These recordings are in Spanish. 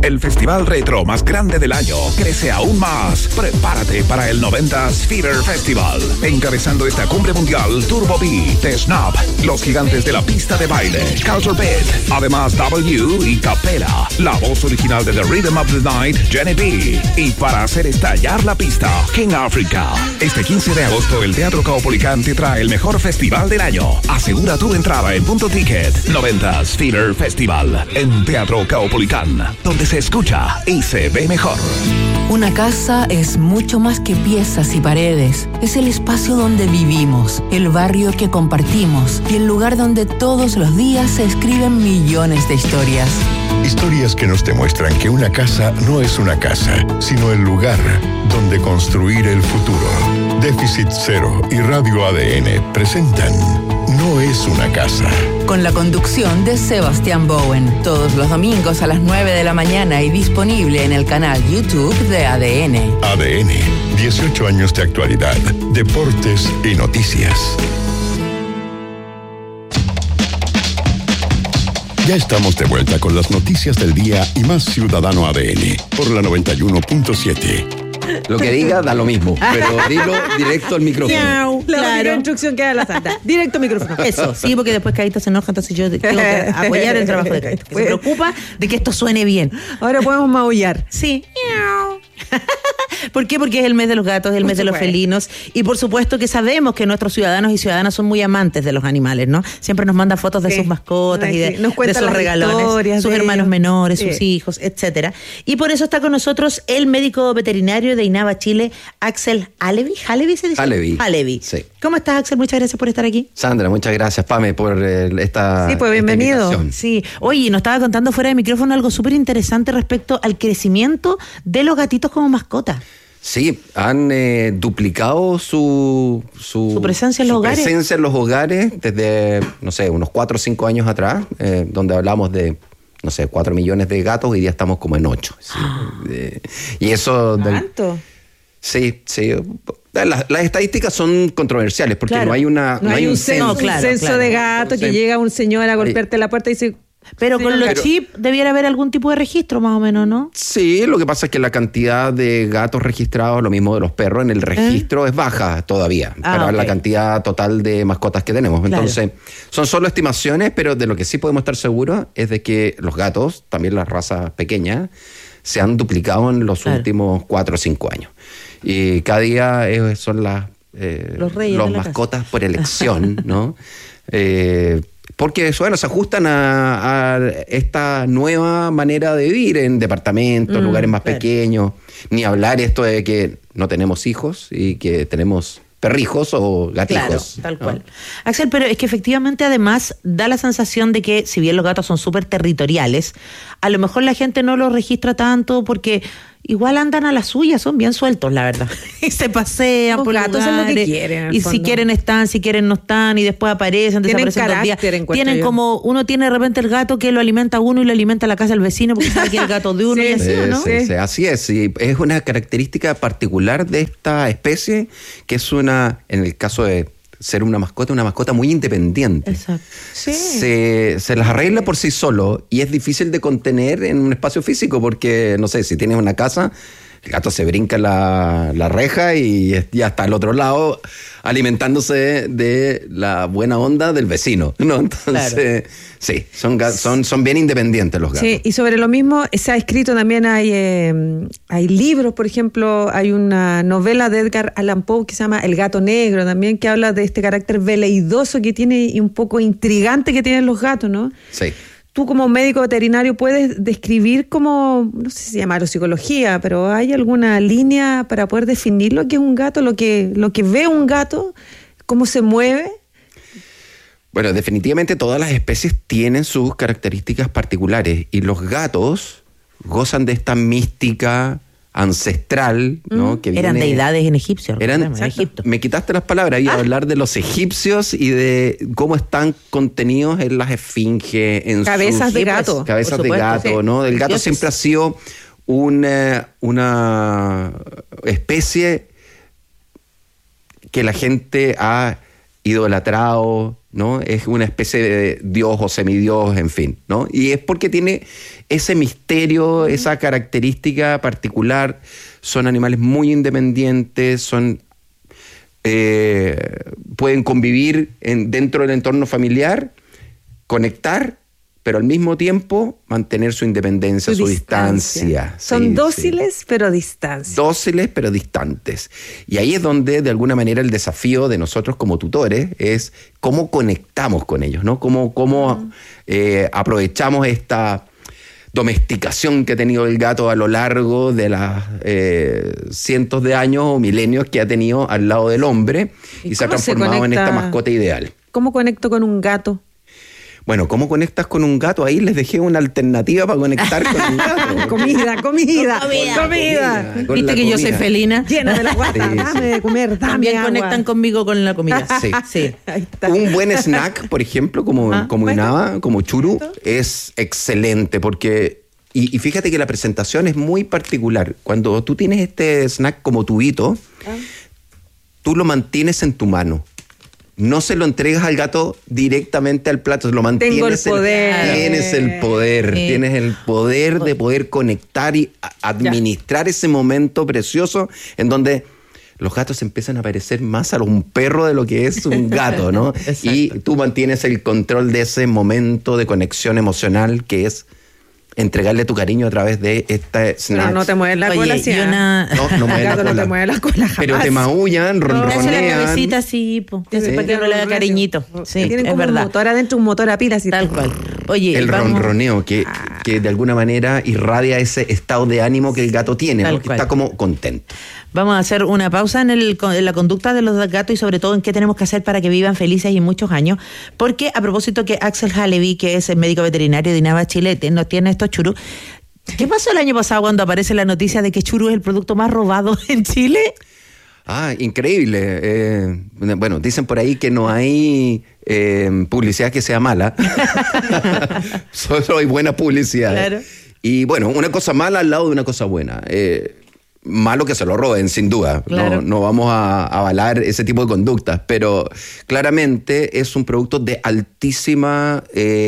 El festival retro más grande del año crece aún más. Prepárate para el 90s Fever Festival. Encabezando esta cumbre mundial, Turbo B, The Snap, los gigantes de la pista de baile, Culture Beat, además W y Capela, la voz original de The Rhythm of the Night, Jenny B. Y para hacer estallar la pista, King Africa. Este 15 de agosto, el Teatro Caupolicán te trae el mejor festival del año. Asegura tu entrada en Punto Ticket. 90s Fever Festival en Teatro Caupolicán, donde se escucha y se ve mejor. Una casa es mucho más que piezas y paredes. Es el espacio donde vivimos, el barrio que compartimos y el lugar donde todos los días se escriben millones de historias. Historias que nos demuestran que una casa no es una casa, sino el lugar donde construir el futuro. Déficit Cero y Radio ADN presentan No es una casa. Con la conducción de Sebastián Bowen. Todos los domingos a las 9 de la mañana y disponible en el canal YouTube de ADN. ADN, 18 años de actualidad, deportes y noticias. Ya estamos de vuelta con las noticias del día y más Ciudadano ADN por la 91.7. Lo que diga da lo mismo, pero dilo directo al micrófono. La única instrucción que da la santa. Directo al micrófono. Eso, sí, porque después Caíto se enoja, entonces yo tengo que apoyar el trabajo de Caíto. Que se preocupa de que esto suene bien. Ahora podemos maullar. Sí. ¿Por qué? Porque es el mes de los gatos, es el mes de los felinos. Y por supuesto que sabemos que nuestros ciudadanos y ciudadanas son muy amantes de los animales, ¿no? Siempre nos mandan fotos de sus mascotas y de sus regalones, sus hermanos menores, sus hijos, etcétera. Y por eso está con nosotros el médico veterinario de INAVA Chile, Axel Halevi. ¿Halevi se dice? Halevi. Sí. ¿Cómo estás, Axel? Muchas gracias por estar aquí. Sandra, muchas gracias, Pame, por esta. Sí, pues bienvenido. Sí. Oye, nos estaba contando fuera de micrófono algo súper interesante respecto al crecimiento de los gatitos como mascota. Sí, han duplicado su presencia en los hogares. Presencia en los hogares desde, no sé, unos 4 o 5 años atrás, donde hablamos de, no sé, 4 millones de gatos, hoy día estamos como en 8. ¿Sí? Y eso... ¿Tanto? Sí. Las estadísticas son controversiales porque claro, no hay un censo de gatos que llega un señor a golpearte la puerta y dice... Pero con los chips debiera haber algún tipo de registro más o menos, ¿no? Sí, lo que pasa es que la cantidad de gatos registrados, lo mismo de los perros, en el registro es baja todavía para la cantidad total de mascotas que tenemos. Claro. Entonces, son solo estimaciones, pero de lo que sí podemos estar seguros es de que los gatos, también las razas pequeñas, se han duplicado en los últimos 4 o 5 años. Y cada día son los mascotas por elección, ¿no? Porque bueno, se ajustan a esta nueva manera de vivir en departamentos, lugares más pequeños. Ni hablar esto de que no tenemos hijos y que tenemos perrijos o gatijos. Claro, tal cual. Axel, pero es que efectivamente además da la sensación de que si bien los gatos son súper territoriales, a lo mejor la gente no los registra tanto porque igual andan a la suya, son bien sueltos, la verdad. Y se pasean por gatos, lugares, es lo que quieren. Y si quieren están, si quieren no están, y después aparecen, desaparecen 2 días. Tienen como, uno tiene de repente el gato que lo alimenta a uno y lo alimenta a la casa del vecino porque sabe que es el gato de uno y así, ¿no? Sí, así es. Y es una característica particular de esta especie, que es en el caso de ser una mascota muy independiente. Exacto. Sí. Se las arregla por sí solo y es difícil de contener en un espacio físico porque, no sé, si tienes una casa, el gato se brinca la reja y ya está al otro lado alimentándose de la buena onda del vecino, ¿no? Entonces, sí, son bien independientes los gatos. Sí, y sobre lo mismo se ha escrito también, hay libros, por ejemplo, hay una novela de Edgar Allan Poe que se llama El gato negro también, que habla de este carácter veleidoso que tiene y un poco intrigante que tienen los gatos, ¿no? Sí. Tú como médico veterinario puedes describir como, no sé si llamarlo psicología, pero ¿hay alguna línea para poder definir lo que es un gato, lo que ve un gato, cómo se mueve? Bueno, definitivamente todas las especies tienen sus características particulares y los gatos gozan de esta mística ancestral, ¿no? Que eran deidades en Egipto. Me quitaste las palabras, iba a hablar de los egipcios y de cómo están contenidos en las esfinges, en cabezas de gato. Cabezas de gato, ¿no? El gato siempre ha sido una especie que la gente ha idolatrado, ¿no? Es una especie de dios o semidios, en fin, ¿no? Y es porque tiene ese misterio, esa característica particular. Son animales muy independientes, pueden convivir dentro del entorno familiar, conectar, pero al mismo tiempo mantener su independencia, su distancia. Son dóciles, pero distantes. Dóciles, pero distantes. Y ahí es donde, de alguna manera, el desafío de nosotros como tutores es cómo conectamos con ellos, ¿no? Cómo aprovechamos esta domesticación que ha tenido el gato a lo largo de las cientos de años o milenios que ha tenido al lado del hombre y se ha transformado en esta mascota ideal. ¿Cómo conecto con un gato? Bueno, ¿cómo conectas con un gato? Ahí les dejé una alternativa para conectar con un gato. Comida. Viste que yo soy felina. Llena de la guata, sí, dame de comer, dame También agua. Conectan conmigo con la comida. Sí. Un buen snack, por ejemplo, como Inaba, como churu, es excelente porque... Y fíjate que la presentación es muy particular. Cuando tú tienes este snack como tubito, tú lo mantienes en tu mano. No se lo entregas al gato directamente al plato, lo mantienes. Tengo el poder. Tienes el poder, tienes el poder de poder conectar y administrar ese momento precioso en donde los gatos empiezan a parecer más a un perro de lo que es un gato, ¿no? Y tú mantienes el control de ese momento de conexión emocional que es entregarle tu cariño a través de esta snack. Pero no te mueves la cola, ¿sí? No mueves la cola. No te mueves la cola jamás. Pero te maullan, ronronean. Te hace la cabecita así, para que no le da cariñito. Sí, tienen es como verdad. un motor adentro, un motor a pilas y tal cual. Oye, el ronroneo que de alguna manera irradia ese estado de ánimo que el gato tiene, ¿no? Que está como contento. Vamos a hacer una pausa en la conducta de los gatos y sobre todo en qué tenemos que hacer para que vivan felices y muchos años. Porque a propósito que Axel Halevi, que es el médico veterinario de Inaba Chile, nos tiene estos churú. ¿Qué pasó el año pasado cuando aparece la noticia de que churú es el producto más robado en Chile? Increíble. Bueno, dicen por ahí que no hay publicidad que sea mala. Solo hay buena publicidad. Claro. Y bueno, una cosa mala al lado de una cosa buena. Malo que se lo roben, sin duda. Claro. No vamos a avalar ese tipo de conductas, pero claramente es un producto de altísima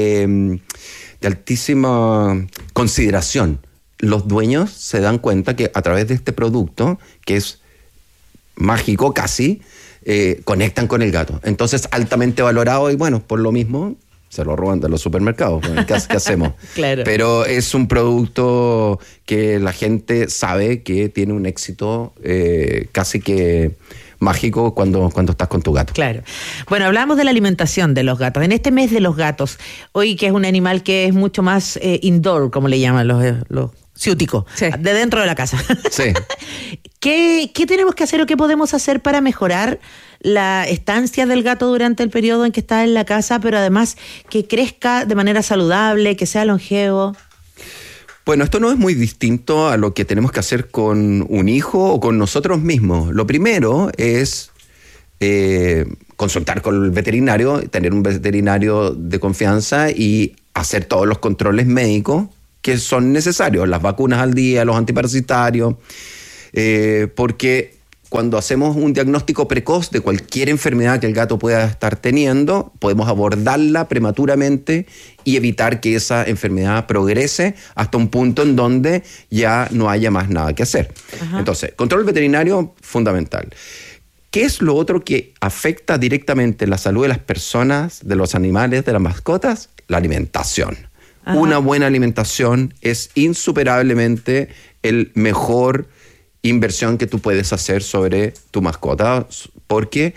consideración. Los dueños se dan cuenta que a través de este producto, que es mágico casi, conectan con el gato. Entonces, altamente valorado y bueno, por lo mismo se lo roban de los supermercados. ¿Qué hacemos? Claro. Pero es un producto que la gente sabe que tiene un éxito casi que mágico cuando estás con tu gato. Claro. Bueno, hablamos de la alimentación de los gatos. En este mes de los gatos, hoy que es un animal que es mucho más indoor, como le llaman los ciúticos, de dentro de la casa. Sí. ¿Qué tenemos que hacer o qué podemos hacer para mejorar la estancia del gato durante el periodo en que está en la casa, pero además que crezca de manera saludable, que sea longevo? Bueno, esto no es muy distinto a lo que tenemos que hacer con un hijo o con nosotros mismos. Lo primero es consultar con el veterinario, tener un veterinario de confianza y hacer todos los controles médicos que son necesarios, las vacunas al día, los antiparasitarios, porque cuando hacemos un diagnóstico precoz de cualquier enfermedad que el gato pueda estar teniendo, podemos abordarla prematuramente y evitar que esa enfermedad progrese hasta un punto en donde ya no haya más nada que hacer. Ajá. Entonces, control veterinario, fundamental. ¿Qué es lo otro que afecta directamente la salud de las personas, de los animales, de las mascotas? La alimentación. Ajá. Una buena alimentación es insuperablemente el mejor inversión que tú puedes hacer sobre tu mascota, porque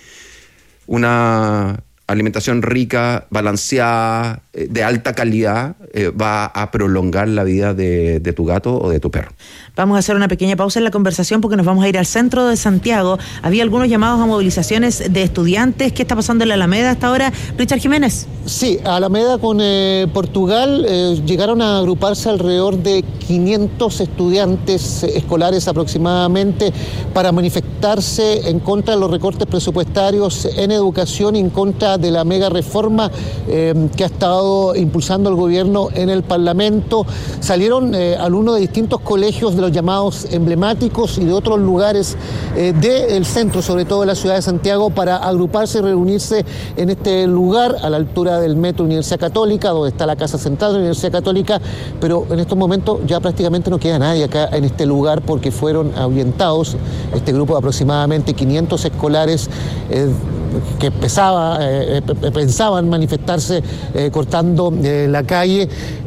una alimentación rica, balanceada, de alta calidad, va a prolongar la vida de tu gato o de tu perro. Vamos a hacer una pequeña pausa en la conversación porque nos vamos a ir al centro de Santiago. Había algunos llamados a movilizaciones de estudiantes. ¿Qué está pasando en la Alameda hasta ahora? Richard Jiménez. Sí, Alameda con Portugal llegaron a agruparse alrededor de 500 estudiantes escolares aproximadamente para manifestarse en contra de los recortes presupuestarios en educación y en contra de la mega reforma que ha estado estado impulsando el gobierno en el Parlamento. Salieron alumnos de distintos colegios de los llamados emblemáticos y de otros lugares del centro, sobre todo de la ciudad de Santiago, para agruparse y reunirse en este lugar a la altura del Metro Universidad Católica, donde está la Casa Central de la Universidad Católica, pero en estos momentos ya prácticamente no queda nadie acá en este lugar porque fueron ahuyentados este grupo de aproximadamente 500 escolares que pensaban manifestarse cortando la calle,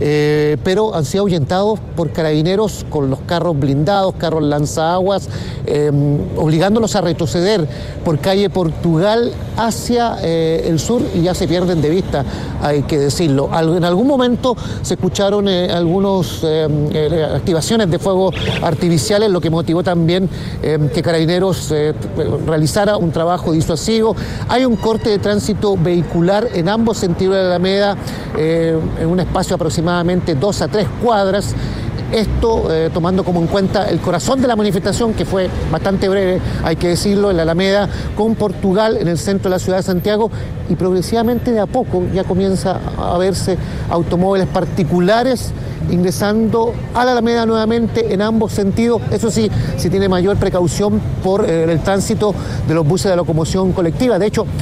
pero han sido ahuyentados por carabineros con los carros blindados, carros lanzaguas, obligándolos a retroceder por calle Portugal hacia el sur y ya se pierden de vista, hay que decirlo. En algún momento se escucharon algunas activaciones de fuegos artificiales, lo que motivó también que Carabineros realizara un trabajo disuasivo. Hay un corte de tránsito vehicular en ambos sentidos de la Alameda, en un espacio aproximadamente 2 a 3 cuadras. Esto tomando como en cuenta el corazón de la manifestación, que fue bastante breve, hay que decirlo, en la Alameda con Portugal, en el centro de la ciudad de Santiago, y progresivamente de a poco ya comienza a verse automóviles particulares ingresando a la Alameda nuevamente en ambos sentidos. Eso sí, se tiene mayor precaución por el tránsito de los buses de locomoción colectiva. De hecho,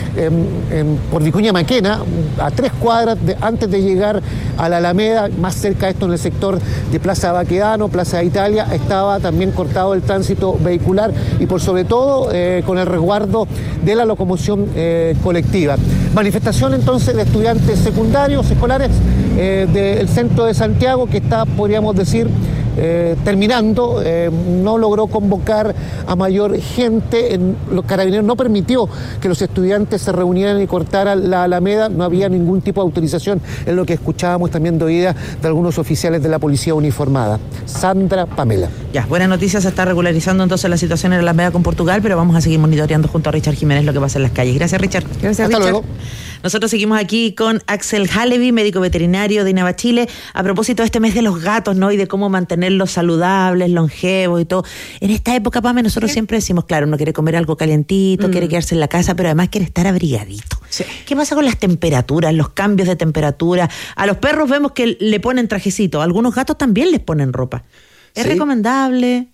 por Vicuña Maquena, a 3 cuadras antes de llegar a la Alameda, más cerca de esto en el sector de Plaza Baquedano, Plaza de Italia, estaba también cortado el tránsito vehicular y por sobre todo con el resguardo de la locomoción colectiva. Manifestación entonces de estudiantes secundarios, escolares del centro de Santiago, que está, podríamos decir, terminando. No logró convocar a mayor gente. Los Carabineros no permitió que los estudiantes se reunieran y cortaran la Alameda. No había ningún tipo de autorización, es lo que escuchábamos también de oída de algunos oficiales de la policía uniformada. Sandra, Pamela. Ya, buena noticia, se está regularizando entonces la situación en la Alameda con Portugal, pero vamos a seguir monitoreando junto a Richard Jiménez lo que pasa en las calles. Gracias, Richard. Gracias, Hasta Richard. luego. Nosotros seguimos aquí con Axel Halevi, médico veterinario de INAVA Chile, a propósito de este mes de los gatos, ¿no? Y de cómo mantenerlos saludables, longevos y todo. En esta época, Pame, nosotros siempre decimos, claro, uno quiere comer algo calientito, quiere quedarse en la casa, pero además quiere estar abrigadito. Sí. ¿Qué pasa con las temperaturas, los cambios de temperatura? A los perros vemos que le ponen trajecito, a algunos gatos también les ponen ropa. ¿Es recomendable?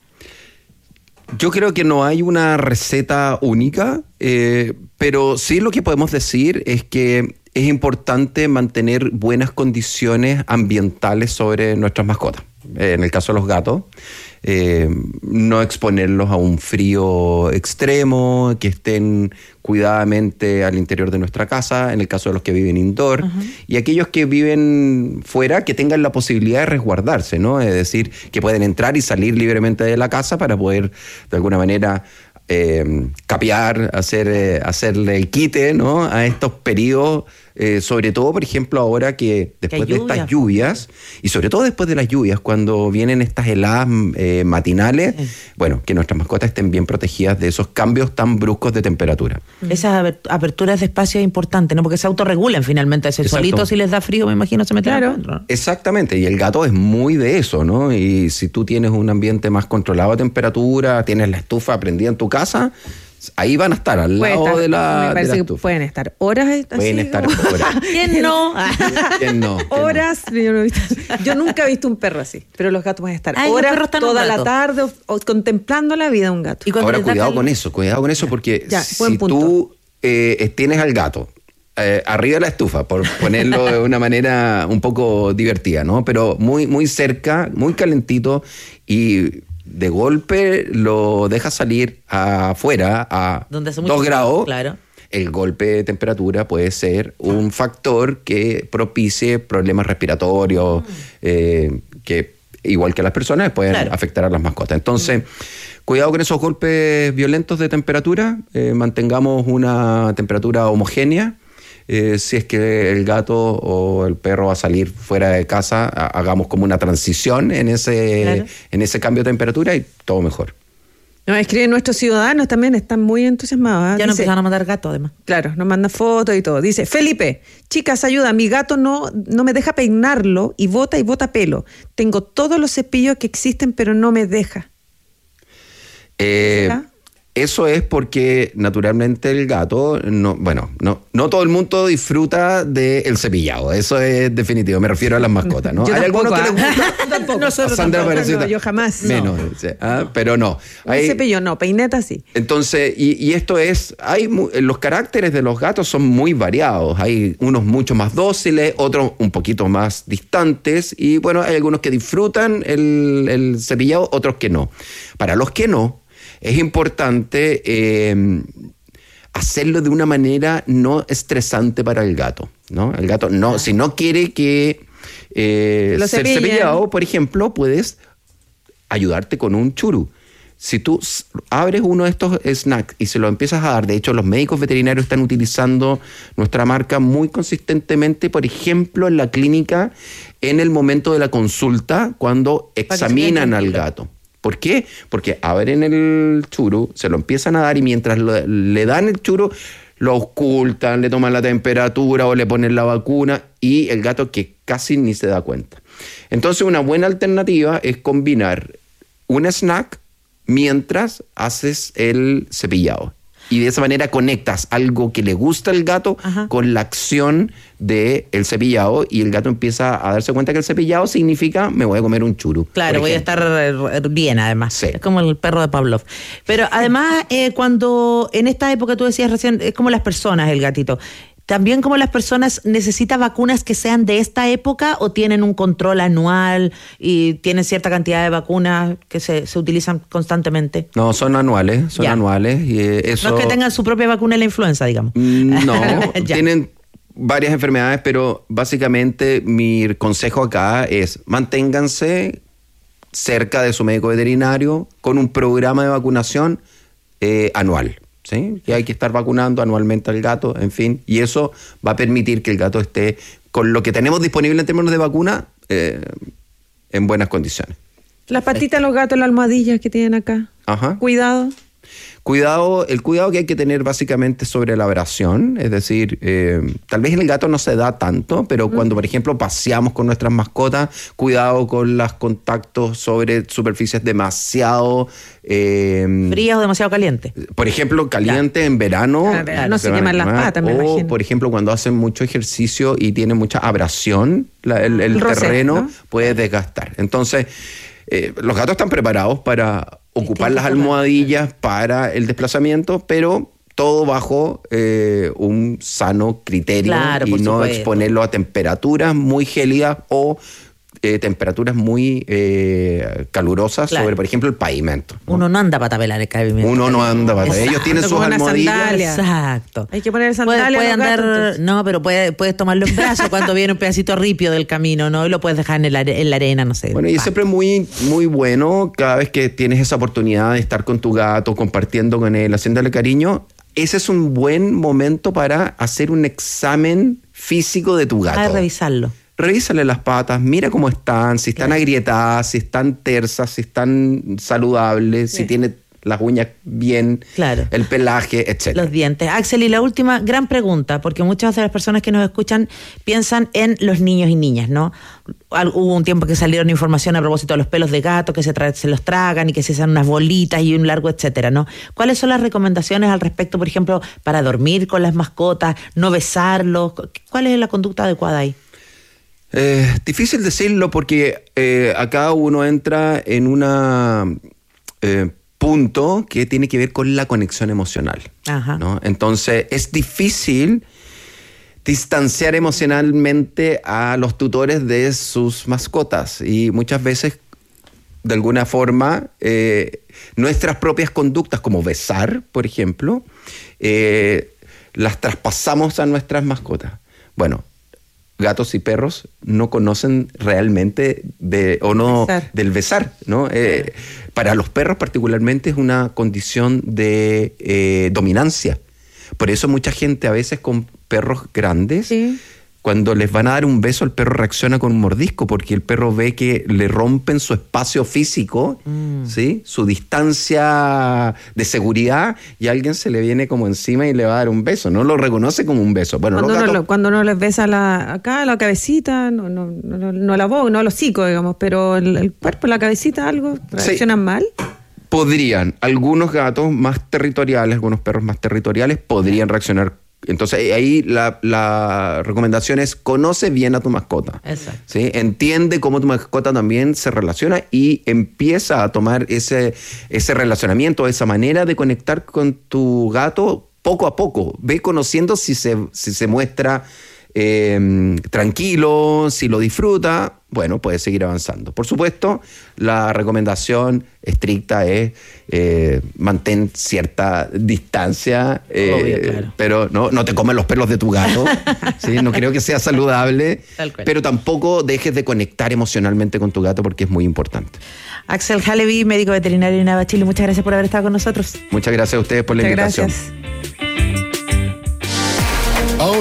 Yo creo que no hay una receta única, pero sí lo que podemos decir es que es importante mantener buenas condiciones ambientales sobre nuestras mascotas. En el caso de los gatos, no exponerlos a un frío extremo, que estén cuidadamente al interior de nuestra casa, en el caso de los que viven indoor, y aquellos que viven fuera, que tengan la posibilidad de resguardarse, ¿no? Es decir, que pueden entrar y salir libremente de la casa para poder, de alguna manera, capear, hacerle el quite, ¿no? A estos periodos, sobre todo, por ejemplo, ahora que después de estas lluvias, y sobre todo después de las lluvias, cuando vienen estas heladas matinales, bueno, que nuestras mascotas estén bien protegidas de esos cambios tan bruscos de temperatura. Esas aperturas de espacio es importante, ¿no? Porque se autorregulan finalmente, solitos, si les da frío, me imagino, se meten adentro. Exactamente, y el gato es muy de eso, ¿no? Y si tú tienes un ambiente más controlado de temperatura, tienes la estufa prendida en tu casa, ahí van a estar al lado de la Me parece de la que estufa. Pueden estar horas. Pueden estar horas. ¿Quién no? ¿Quién no? Horas. Yo nunca he visto un perro así, pero los gatos van a estar horas, toda la tarde o contemplando la vida de un gato. Ahora, cuidado con eso, porque si tú tienes al gato arriba de la estufa, por ponerlo de una manera un poco divertida, ¿no? Pero muy, muy cerca, muy calentito, y de golpe lo dejas salir afuera a 2 grados, claro. El golpe de temperatura puede ser un factor que propicie problemas respiratorios, que igual que las personas pueden afectar a las mascotas. Entonces, cuidado con esos golpes violentos de temperatura, mantengamos una temperatura homogénea. Si es que el gato o el perro va a salir fuera de casa, hagamos como una transición en ese cambio de temperatura y todo mejor. Nos escriben nuestros ciudadanos también, están muy entusiasmados. Ya nos empezaron a mandar gatos, además. Claro, nos mandan fotos y todo. Dice, Felipe, chicas, ayuda, mi gato no me deja peinarlo y bota pelo. Tengo todos los cepillos que existen, pero no me deja. Eso es porque naturalmente el gato, no todo el mundo disfruta del cepillado, eso es definitivo, me refiero a las mascotas, ¿no? ¿Hay algunos que les gusta? Tampoco. Nosotros tampoco, yo jamás. Menos, pero no. Cepillo no, peineta sí. Entonces, y esto es, los caracteres de los gatos son muy variados, hay unos mucho más dóciles, otros un poquito más distantes, y bueno, hay algunos que disfrutan el cepillado, otros que no. Para los que no, es importante hacerlo de una manera no estresante para el gato, ¿no? El gato no, si no quiere que ser cepillado, por ejemplo, puedes ayudarte con un churu. Si tú abres uno de estos snacks y se lo empiezas a dar, de hecho los médicos veterinarios están utilizando nuestra marca muy consistentemente, por ejemplo, en la clínica, en el momento de la consulta, cuando examinan al gato. ¿Por qué? Porque abren el churu, se lo empiezan a dar y mientras le dan el churu, lo ocultan, le toman la temperatura o le ponen la vacuna y el gato que casi ni se da cuenta. Entonces una buena alternativa es combinar un snack mientras haces el cepillado. Y de esa manera conectas algo que le gusta al gato con la acción del cepillado y el gato empieza a darse cuenta que el cepillado significa me voy a comer un churu. Claro, voy a estar bien además. Sí. Es como el perro de Pavlov. Pero además, cuando en esta época tú decías recién, es como las personas el gatito. ¿También como las personas necesitan vacunas que sean de esta época o tienen un control anual y tienen cierta cantidad de vacunas que se utilizan constantemente? No, son anuales, anuales. Y eso... No es que tengan su propia vacuna de la influenza, digamos. No, tienen varias enfermedades, pero básicamente mi consejo acá es manténganse cerca de su médico veterinario con un programa de vacunación anual. ¿Sí? Que hay que estar vacunando anualmente al gato, en fin, y eso va a permitir que el gato esté con lo que tenemos disponible en términos de vacuna en buenas condiciones. Las patitas de los gatos, las almohadillas que tienen acá. Cuidado. El cuidado que hay que tener básicamente sobre la abrasión, es decir, tal vez en el gato no se da tanto, pero cuando, por ejemplo, paseamos con nuestras mascotas, cuidado con los contactos sobre superficies demasiado... frías o demasiado calientes. Por ejemplo, caliente en verano. No se queman las patas, me imagino. O, por ejemplo, cuando hacen mucho ejercicio y tienen mucha abrasión, el terreno, ¿no? Puede desgastar. Entonces, los gatos están preparados para ocupar las almohadillas para el desplazamiento, pero todo bajo un sano criterio y no exponerlo a temperaturas muy gélidas o temperaturas muy calurosas sobre, por ejemplo, el pavimento, ¿no? Uno no anda para tapelar el pavimento. Uno no anda para tapelar. Ellos tienen sus almohadillas. Exacto. Hay que poner sandalias. Puede andar, no, pero puedes tomarlo en brazos cuando viene un pedacito ripio del camino, ¿no? Y lo puedes dejar en la arena, no sé. Bueno, y siempre muy, muy bueno cada vez que tienes esa oportunidad de estar con tu gato, compartiendo con él, haciéndole cariño. Ese es un buen momento para hacer un examen físico de tu gato. Revisarlo. Revísale las patas, mira cómo están, si están agrietadas, si están tersas, si están saludables, si tiene las uñas bien, el pelaje, etc. Los dientes. Axel, y la última gran pregunta, porque muchas de las personas que nos escuchan piensan en los niños y niñas, ¿no? Hubo un tiempo que salieron información a propósito de los pelos de gato, que se los tragan y que se hacen unas bolitas y un largo, etcétera, ¿no? ¿Cuáles son las recomendaciones al respecto, por ejemplo, para dormir con las mascotas, no besarlos? ¿Cuál es la conducta adecuada ahí? Difícil decirlo porque acá uno entra en un punto que tiene que ver con la conexión emocional, ¿no? Entonces es difícil distanciar emocionalmente a los tutores de sus mascotas y muchas veces de alguna forma nuestras propias conductas como besar, por ejemplo, las traspasamos a nuestras mascotas. Bueno, gatos y perros no conocen realmente del besar, ¿no? Para los perros particularmente es una condición de dominancia. Por eso mucha gente a veces con perros grandes, cuando les van a dar un beso, el perro reacciona con un mordisco porque el perro ve que le rompen su espacio físico, ¿sí? Su distancia de seguridad y alguien se le viene como encima y le va a dar un beso. No lo reconoce como un beso. Bueno, cuando uno les besa la cabecita, no la boca, no el hocico, digamos, pero el cuerpo, la cabecita, algo, ¿reaccionan mal? Podrían, algunos gatos más territoriales, algunos perros más territoriales podrían reaccionar. Entonces ahí la recomendación es: conoce bien a tu mascota. Exacto. ¿Sí? Entiende cómo tu mascota también se relaciona y empieza a tomar ese relacionamiento, esa manera de conectar con tu gato poco a poco. Ve conociendo si se muestra tranquilo, si lo disfruta. Bueno, puedes seguir avanzando. Por supuesto, la recomendación estricta es mantén cierta distancia, obvio, claro. Pero no te comen los pelos de tu gato. ¿Sí? No creo que sea saludable, pero tampoco dejes de conectar emocionalmente con tu gato, porque es muy importante. Axel Halevi, médico veterinario de INAVA Chile, muchas gracias por haber estado con nosotros. Muchas gracias a ustedes por la invitación. Gracias.